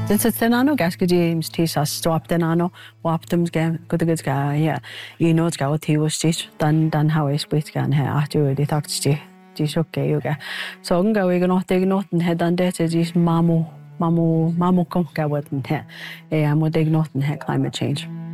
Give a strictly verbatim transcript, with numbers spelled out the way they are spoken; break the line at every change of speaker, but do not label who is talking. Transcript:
Den så tenano gaska James tisa stop tenano waptum game good ga yeah you know it's got he was just dan dan how is bit gan her after the talks ji ji okay yoga so nga we gonna take note and head on that is mamu mamu mamu kom ga wat and he e amo take note and climate change